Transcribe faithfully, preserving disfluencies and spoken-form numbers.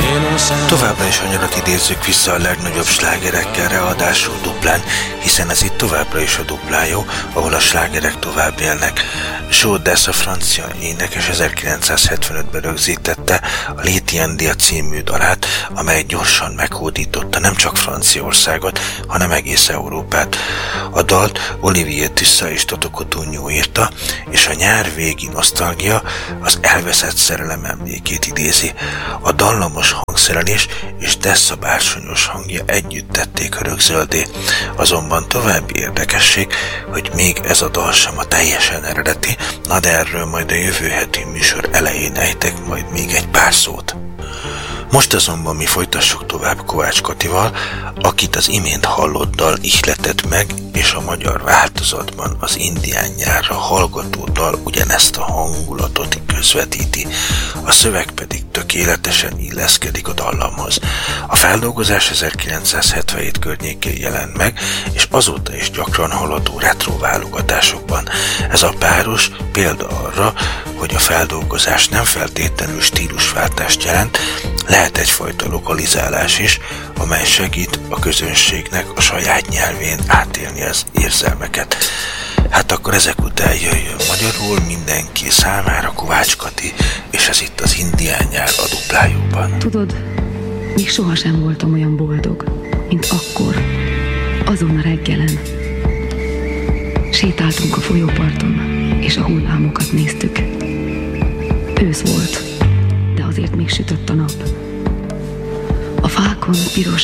Továbbra is anyarat idézzük vissza a legnagyobb slágerekkel, ráadásul duplán, hiszen ez itt továbbra is a duplájó, ahol a slágerek tovább élnek. Joe Dess, a francia énekes ezerkilencszázhetvenötben rögzítette a Létiendia című dalát, amely gyorsan meghódította nem csak Franciaországot, hanem egész Európát. A dalt Olivier Toussaint és Toto Cutugno írta, és a nyár végi nosztalgia az elveszett szerelem emlékét idézi. A dallamos hangszerelés és Dessa bársonyos hangja együtt tették örökzöldé. Azonban további érdekesség, hogy még ez a dal sem a teljesen eredeti, na de erről majd a jövő heti műsor elején ejtek majd még egy pár szót. Most azonban mi folytassuk tovább Kovács Katival, akit az imént hallott dal ihletett meg, és a magyar változatban az indián nyárra hallgató dal ugyanezt a hangulatot közvetíti, a szöveg pedig tökéletesen illeszkedik a dallamhoz. A feldolgozás ezerkilencszázhetvenhét környékén jelent meg, és azóta is gyakran hallható retro válogatásokban. Ez a páros példa arra, hogy a feldolgozás nem feltétlenül stílusváltást jelent, lehet egyfajta lokalizálás is, amely segít a közönségnek a saját nyelvén átélni az érzelmeket. Hát akkor ezek után jöjjön magyarul mindenki számára Kovács Kati, és ez itt az indián nyár a duplájóban. Tudod, még sohasem voltam olyan boldog, mint akkor, azon a reggelen. Sétáltunk a folyóparton, és a hullámokat néztük. Ősz volt, de azért még sütött a nap. A fákon piros